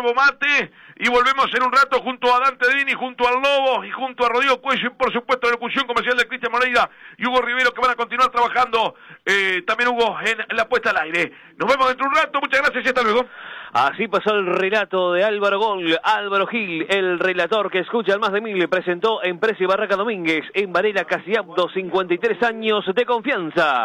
Gustavo Mate, y volvemos en un rato junto a Dante Dini, junto al Lobo y junto a Rodrigo Cuello, y por supuesto la locución comercial de Cristian Moreira y Hugo Rivero, que van a continuar trabajando, también Hugo, en la puesta al aire. Nos vemos dentro de un rato, muchas gracias y hasta luego. Así pasó el relato de Álvaro Gol. Álvaro Gil, el relator que escucha al más de 1000, presentó en Precio Barraca Domínguez, en Varela Casiabdo, 53 años de confianza.